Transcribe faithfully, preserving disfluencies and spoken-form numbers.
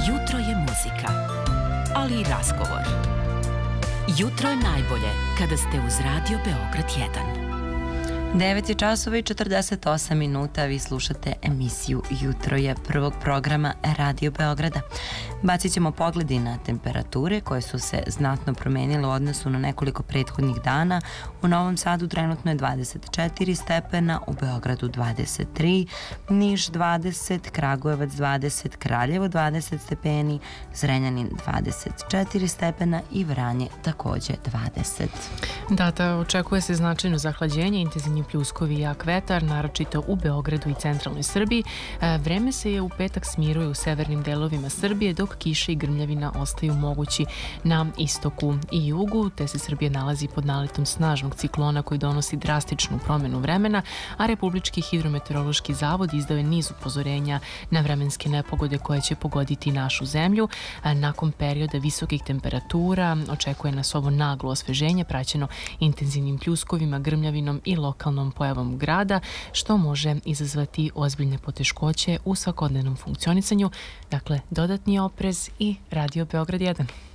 Jutro je muzika, ali i razgovor. Jutro je najbolje kada ste uz Radio Beograd jedan. devet je časova i četrdeset osam minuta, vi slušate emisiju Jutro je prvog programa Radio Beograda. Bacit ćemo pogledi na temperature koje su se znatno promenile u odnosu na nekoliko prethodnih dana. U Novom Sadu trenutno je dvadeset četiri stepena, u Beogradu dvadeset tri, Niš dvadeset, Kragujevac dvadeset, Kraljevo dvadeset stepeni, Zrenjanin dvadeset četiri stepena i Vranje takođe dvadeset. Data očekuje se značajno zahlađenje, intenzivni pljuskovi i jak vetar, naročito u Beogradu i centralnoj Srbiji. Vreme se je u petak smiruje u severnim delovima Srbije, dok kiša i grmljavina ostaju mogući na istoku i jugu, te se Srbija nalazi pod naletom snažnog ciklona koji donosi drastičnu promenu vremena, a Republički hidrometeorološki zavod izdao je niz upozorenja na vremenske nepogode koje će pogoditi našu zemlju. Nakon perioda visokih temperatura očekuje nas ovo naglo osveženje praćeno intenzivnim pljuskovima, grmljavinom i lokalnom pojavom grada, što može izazvati ozbiljne poteškoće u svakodnevnom funkcionisanju. Dakle, dodatni oprez i Radio Beograd jedan.